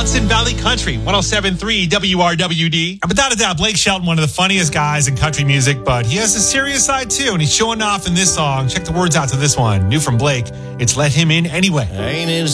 Hudson Valley Country, 107.3 WRWD. And without a doubt, Blake Shelton, one of the funniest guys in country music, but he has a serious side too, and he's showing off in this song. Check the words out to this one. New from Blake, it's Let Him In Anyway. Ain't it